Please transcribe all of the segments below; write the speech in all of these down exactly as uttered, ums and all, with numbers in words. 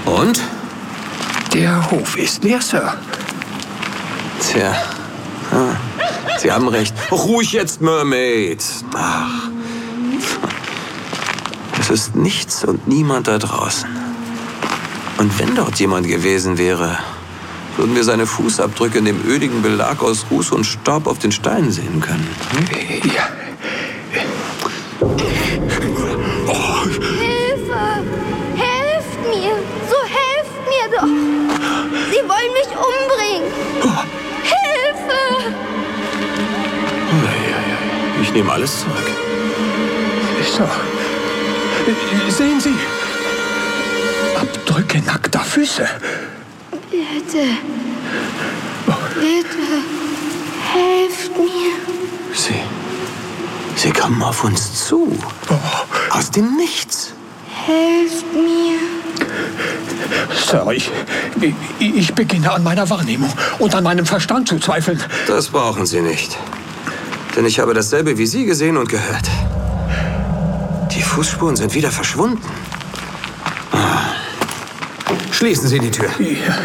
Und? Der Hof ist leer, Sir. Tja, ah, Sie haben recht. Ruhig jetzt, Mermaid. Ach, es ist nichts und niemand da draußen. Und wenn dort jemand gewesen wäre, würden wir seine Fußabdrücke in dem ödigen Belag aus Ruß und Staub auf den Steinen sehen können. Hm? Ja. Oh. Hilfe! Helft mir! So helft mir doch! Sie wollen mich umbringen! Hilfe! Ich nehme alles zurück. So. Sehen Sie? Abdrücke nackter Füße. Bitte. Bitte. Helft mir. Sie. Sie kommen auf uns zu. Oh. Aus dem Nichts. Helft mir. Sir, ich, ich beginne an meiner Wahrnehmung und an meinem Verstand zu zweifeln. Das brauchen Sie nicht. Denn ich habe dasselbe wie Sie gesehen und gehört. Die Fußspuren sind wieder verschwunden. Schließen Sie die Tür. Ja.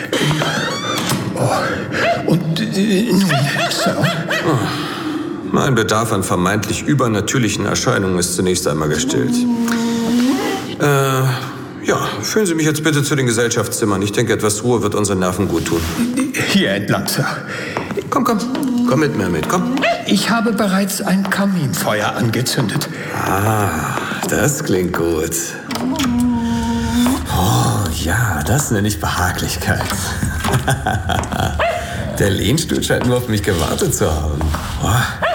Oh. Und äh, nun, Sir? Oh. Mein Bedarf an vermeintlich übernatürlichen Erscheinungen ist zunächst einmal gestillt. Äh, ja, führen Sie mich jetzt bitte zu den Gesellschaftszimmern. Ich denke, etwas Ruhe wird unseren Nerven gut tun. Hier entlang, Sir. Komm, komm. Komm mit mir mit, komm. Ich habe bereits ein Kaminfeuer angezündet. Ah, das klingt gut. Oh, ja, das nenne ich Behaglichkeit. Der Lehnstuhl scheint nur auf mich gewartet zu haben. Oh.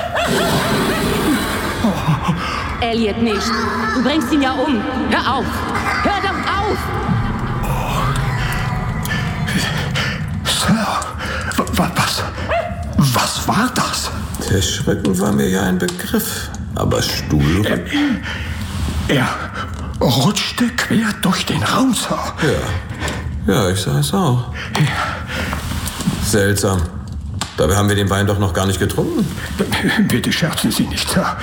Elliot nicht. Du bringst ihn ja um. Hör auf. Hör doch auf. Sir, was, was war das? Der Schrecken war mir ja ein Begriff. Aber Stuhl... Er, er rutschte quer durch den Raum, Sir. Ja, ja, ich sah es auch. Ja. Seltsam. Dabei haben wir den Wein doch noch gar nicht getrunken. Bitte scherzen Sie nicht, Sir.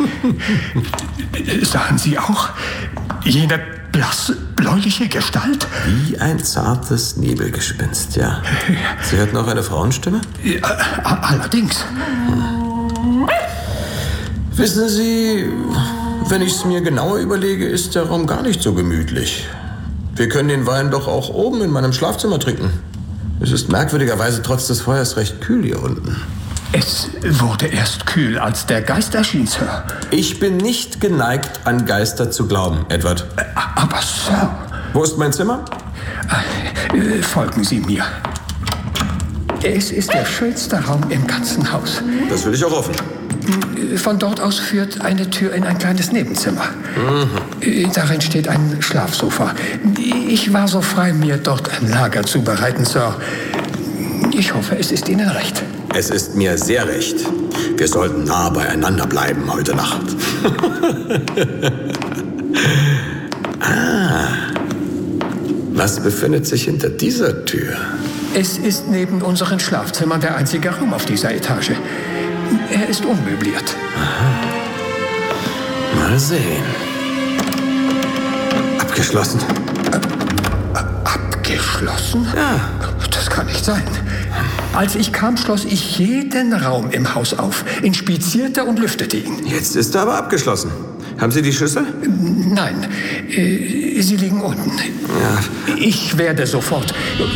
Sahen Sie auch jene blasse, bläuliche Gestalt? Wie ein zartes Nebelgespinst, ja. Sie hörten auch eine Frauenstimme? Ja, allerdings. Hm. Wissen Sie, wenn ich es mir genauer überlege, ist der Raum gar nicht so gemütlich. Wir können den Wein doch auch oben in meinem Schlafzimmer trinken. Es ist merkwürdigerweise trotz des Feuers recht kühl hier unten. Es wurde erst kühl, als der Geist erschien, Sir. Ich bin nicht geneigt, an Geister zu glauben, Edward. Aber, Sir... Wo ist mein Zimmer? Äh, folgen Sie mir. Es ist der schönste Raum im ganzen Haus. Das will ich auch hoffen. Von dort aus führt eine Tür in ein kleines Nebenzimmer. Mhm. Darin steht ein Schlafsofa. Ich war so frei, mir dort ein Lager zu bereiten, Sir. Ich hoffe, es ist Ihnen recht. Es ist mir sehr recht. Wir sollten nah beieinander bleiben heute Nacht. Ah, was befindet sich hinter dieser Tür? Es ist neben unseren Schlafzimmern der einzige Raum auf dieser Etage. Er ist unmöbliert. Aha. Mal sehen. Abgeschlossen. Ab, abgeschlossen? Ja. Das kann nicht sein. Als ich kam, schloss ich jeden Raum im Haus auf, inspizierte und lüftete ihn. Jetzt ist er aber abgeschlossen. Haben Sie die Schlüssel? Nein, äh, sie liegen unten. Ja. Ich werde sofort...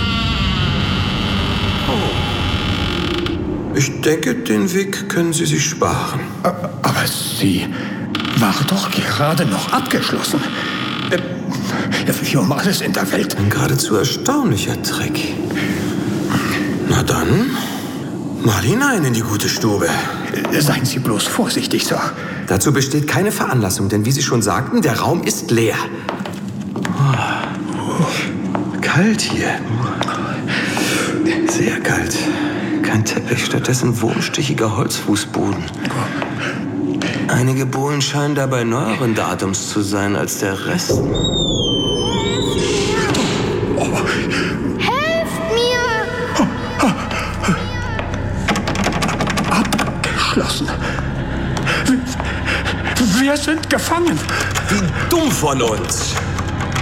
Ich denke, den Weg können Sie sich sparen. Aber sie war doch gerade noch abgeschlossen. Wie um alles in der Welt. Ein geradezu erstaunlicher Trick. Na dann, mal hinein in die gute Stube. Seien Sie bloß vorsichtig, Sir. Dazu besteht keine Veranlassung, denn wie Sie schon sagten, der Raum ist leer. Oh, kalt hier. Sehr kalt. Kein Teppich, stattdessen wurmstichiger Holzfußboden. Einige Bohlen scheinen dabei neueren Datums zu sein als der Rest. Helft mir! Abgeschlossen. Wir sind gefangen. Wie dumm von uns.